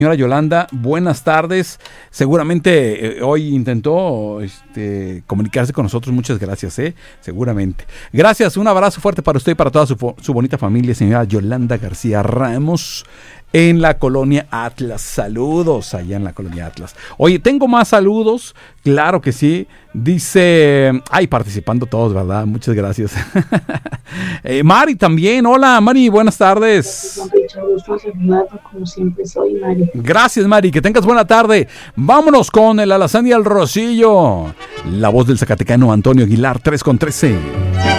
Señora Yolanda, buenas tardes. Seguramente hoy intentó comunicarse con nosotros. Muchas gracias, seguramente. Gracias, un abrazo fuerte para usted y para toda su bonita familia, señora Yolanda García Ramos, en la colonia Atlas. Saludos allá en la colonia Atlas. Oye, tengo más saludos, claro que sí. Dice, participando todos, ¿verdad? Muchas gracias. Mari también, hola Mari, buenas tardes. Como siempre soy Mari. Gracias Mari, que tengas buena tarde. Vámonos con el alazán y el rocillo. La voz del zacatecano Antonio Aguilar, 3 con 13.